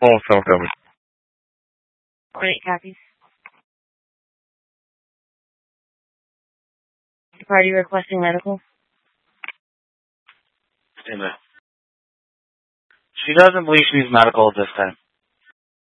Full cell coverage. Great, copies. Party requesting medical. Amen. She doesn't believe she needs medical at this time.